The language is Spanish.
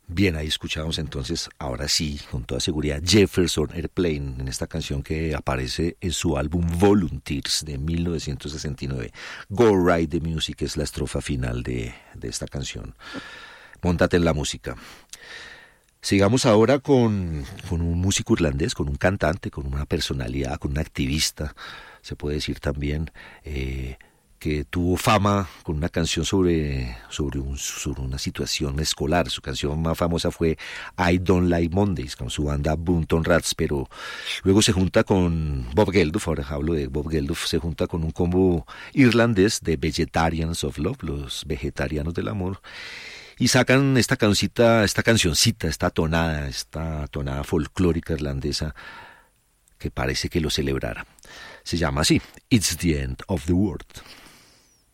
Bien, ahí escuchamos entonces, ahora sí, con toda seguridad, Jefferson Airplane, en esta canción que aparece en su álbum Volunteers de 1969. Go Ride the Music es la estrofa final de esta canción. Móntate en la música. Sigamos ahora con un músico irlandés, con un cantante, con una personalidad, con un activista, se puede decir también, que tuvo fama con una canción sobre una situación escolar. Su canción más famosa fue I Don't Like Mondays, con su banda Bunton Rats, pero luego se junta con Bob Geldof, ahora hablo de Bob Geldof, se junta con un combo irlandés de Vegetarians of Love, los vegetarianos del amor, y sacan esta cancioncita, esta tonada folclórica irlandesa que parece que lo celebrara. Se llama así, It's the End of the World.